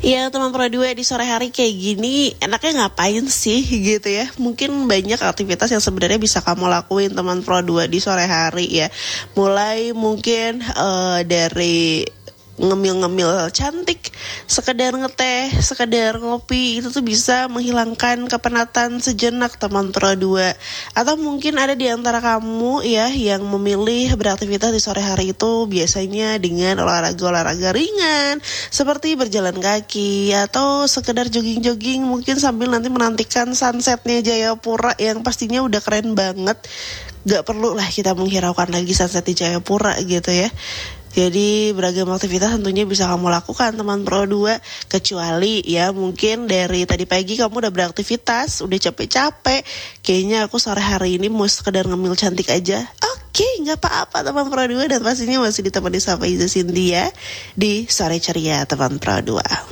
Ya teman Pro 2 di sore hari kayak gini enaknya ngapain sih gitu ya. Mungkin banyak aktivitas yang sebenarnya bisa kamu lakuin teman Pro 2 di sore hari ya. Mulai mungkin dari ngemil-ngemil cantik, sekedar ngeteh, sekedar ngopi, itu tuh bisa menghilangkan kepenatan sejenak teman Pro 2. Atau mungkin ada di antara kamu ya yang memilih beraktivitas di sore hari itu biasanya dengan olahraga-olahraga ringan seperti berjalan kaki atau sekedar jogging-jogging mungkin sambil nanti menantikan sunsetnya Jayapura yang pastinya udah keren banget. Gak perlu lah kita menghiraukan lagi sunset di Jayapura gitu ya. Jadi beragam aktivitas tentunya bisa kamu lakukan teman Pro 2. Kecuali ya mungkin dari tadi pagi kamu udah beraktivitas, udah capek-capek. Kayaknya aku sore hari ini mau sekedar ngemil cantik aja. Oke, gak apa-apa teman Pro 2. Dan pastinya masih ditemani sama Iza Cynthia di Sore Ceria teman Pro 2.